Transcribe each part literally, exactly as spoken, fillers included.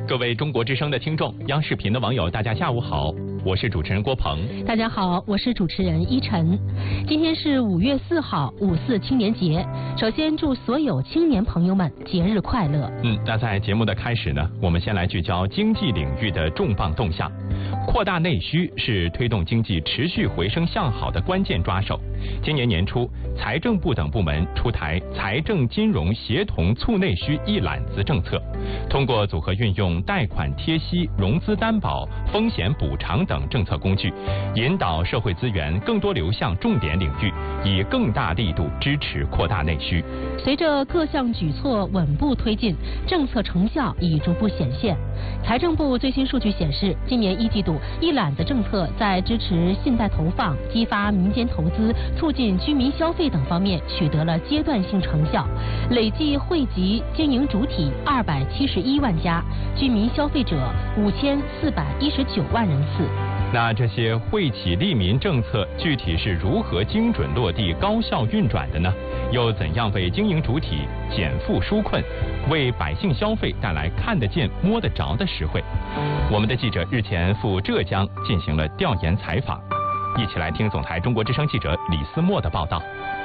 各位中国之声的听众，央视频的网友，大家下午好，我是主持人郭鹏。 大家好，我是主持人依晨。今天是五月四号，五四青年节。首先祝所有青年朋友们节日快乐。 嗯，那在节目的开始呢，我们先来聚焦经济领域的重磅动向。扩大内需是推动经济持续回升向好的关键抓手。今年年初，财政部等部门出台财政金融协同促内需一揽子政策，通过组合运用贷款贴息、融资担保、风险补偿等政策工具，引导社会资源更多流向重点领域，以更大力度支持扩大内需。 随着各项举措稳步推进，政策成效已逐步显现。财政部最新数据显示，今年一季度一揽子政策在支持信贷投放、激发民间投资、促进居民消费等方面取得了阶段性成效，累计惠及经营主体二百七十一万家，居民消费者五千四百一十九万人次。 那这些惠企利民政策具体是如何精准落地、高效运转的呢？又怎样为经营主体减负纾困，为百姓消费带来看得见、摸得着的实惠？我们的记者日前赴浙江进行了调研采访，一起来听总台中国之声记者李思墨的报道。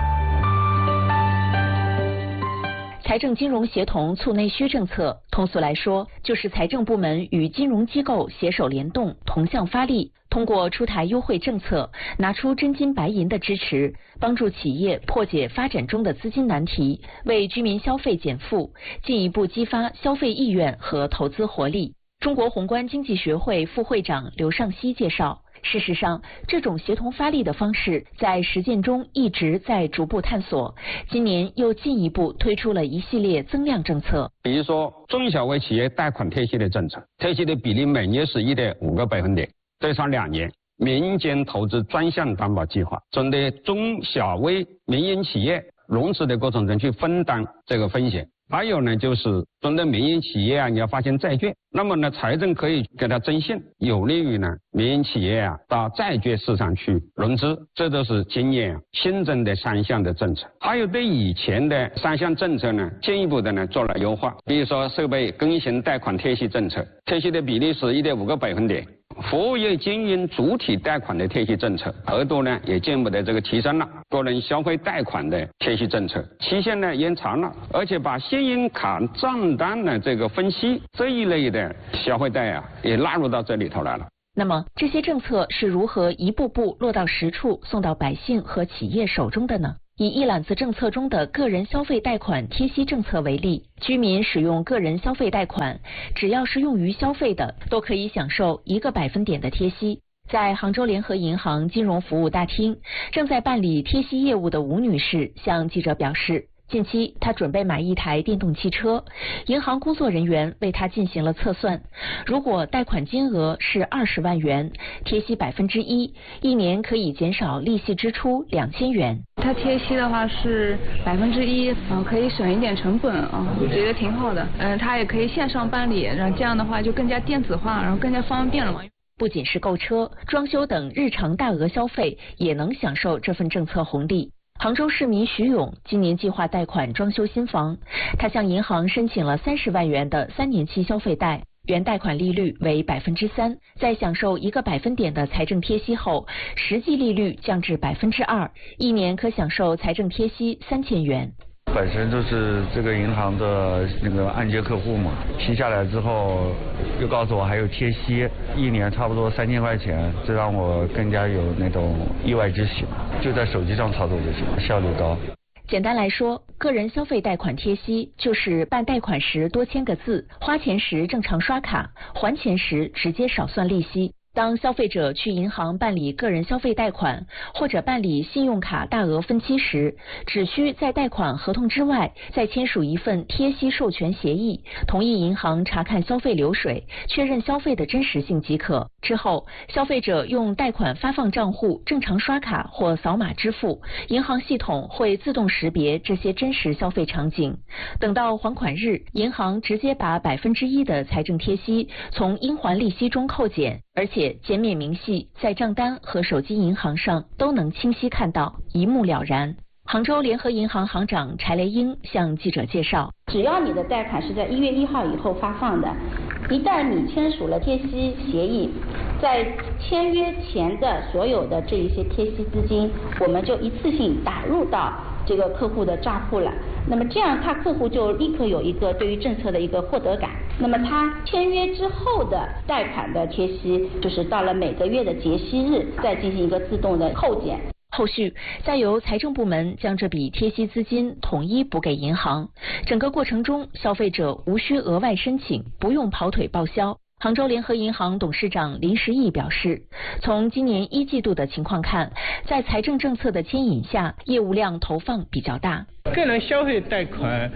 财政金融协同促内需政策，通俗来说，就是财政部门与金融机构携手联动，同向发力，通过出台优惠政策，拿出真金白银的支持，帮助企业破解发展中的资金难题，为居民消费减负，进一步激发消费意愿和投资活力。中国宏观经济学会副会长刘尚希介绍，事实上，这种协同发力的方式在实践中一直在逐步探索，今年又进一步推出了一系列增量政策。 比如说，中小微企业贷款贴息的政策，贴息的比例每年是 一点五个百分点，最长两年；民间投资专项担保计划，针对中小微民营企业融资的过程中去分担这个风险。还有呢，就是针对民营企业啊，你要发行债券，那么呢，财政可以给它征信，有利于呢民营企业啊到债券市场去融资，这都是今年新增的三项的政策。还有对以前的三项政策呢，进一步的呢做了优化，比如说设备更新贷款贴息政策，贴息的比例是 一点五个百分点。服务业经营主体贷款的贴息政策额度呢也进一步的这个提升了，个人消费贷款的贴息政策期限呢延长了，而且把信用卡账单的这个分析这一类的消费贷啊也纳入到这里头来了。 那么这些政策是如何一步步落到实处，送到百姓和企业手中的呢？以一揽子政策中的个人消费贷款贴息政策为例，居民使用个人消费贷款，只要是用于消费的，都可以享受一个百分点的贴息。在杭州联合银行金融服务大厅，正在办理贴息业务的吴女士向记者表示，近期她准备买一台电动汽车，银行工作人员为她进行了测算，如果贷款金额是二十万元，贴息百分之一，一年可以减少利息支出两千元。 它贴息的话是百分之一，嗯，可以省一点成本啊，我觉得挺好的。嗯，它也可以线上办理，然后这样的话就更加电子化，然后更加方便了嘛。 不仅是购车、装修等日常大额消费，也能享受这份政策红利。杭州市民徐勇今年计划贷款装修新房，他向银行申请了三十万元的三年期消费贷，原贷款利率为百分之三，在享受一个百分点的财政贴息后，实际利率降至百分之二，一年可享受财政贴息三千元。 本身就是这个银行的那个按揭客户嘛，批下来之后又告诉我还有贴息，一年差不多三千块钱，这让我更加有那种意外之喜，就在手机上操作就行，效率高。 简单来说，个人消费贷款贴息就是办贷款时多签个字，花钱时正常刷卡，还钱时直接少算利息。当消费者去银行办理个人消费贷款或者办理信用卡大额分期时，只需在贷款合同之外再签署一份贴息授权协议，同意银行查看消费流水，确认消费的真实性即可。之后，消费者用贷款发放账户正常刷卡或扫码支付，银行系统会自动识别这些真实消费场景。等到还款日，银行直接把百分之一的财政贴息从应还利息中扣减，而且减免明细，在账单和手机银行上都能清晰看到，一目了然。 杭州联合银行行长柴雷英向记者介绍， 只要你的贷款是在一月一号以后发放的，一旦你签署了贴息协议，在签约前的所有的这一些贴息资金，我们就一次性打入到这个客户的账户了。那么这样，他客户就立刻有一个对于政策的一个获得感。那么他签约之后的贷款的贴息，就是到了每个月的结息日，再进行一个自动的扣减。 后续再由财政部门将这笔贴息资金统一补给银行，整个过程中消费者无需额外申请，不用跑腿报销。杭州联合银行董事长林时义表示，从今年一季度的情况看，在财政政策的牵引下，业务量投放比较大。 个人消费贷款